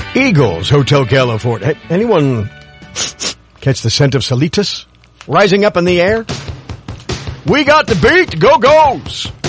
Eagles, Hotel California. Hey, anyone catch the scent of Salitas rising up in the air? We got the beat. Go Go's.